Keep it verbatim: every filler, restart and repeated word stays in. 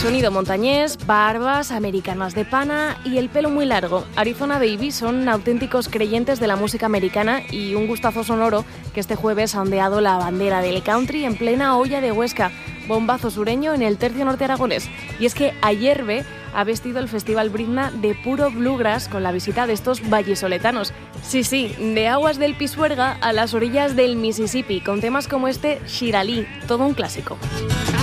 Sonido montañés, barbas, americanas de pana y el pelo muy largo. Arizona Baby son auténticos creyentes de la música americana y un gustazo sonoro que este jueves ha ondeado la bandera del country en plena olla de Huesca. Bombazo sureño en el tercio norte aragonés. Y es que Ayerbe ha vestido el Festival Brizna de puro bluegrass con la visita de estos vallisoletanos. Sí, sí, de aguas del Pisuerga a las orillas del Mississippi, con temas como este Shiralí, todo un clásico.